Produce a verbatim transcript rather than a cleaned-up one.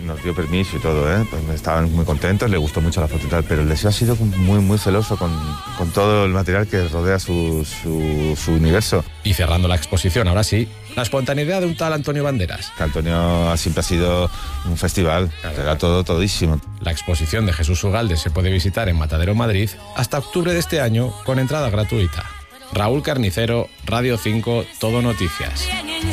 nos dio permiso y todo, ¿eh? Pues estaban muy contentos, le gustó mucho la foto y tal, pero el deseo ha sido muy, muy celoso con, con todo el material que rodea su, su, su universo. Y cerrando la exposición, ahora sí, la espontaneidad de un tal Antonio Banderas. Que Antonio siempre ha sido un festival, claro. Era todo, todísimo. La exposición de Jesús Ugalde se puede visitar en Matadero, Madrid, hasta octubre de este año, con entrada gratuita. Raúl Carnicero, Radio cinco, Todo Noticias.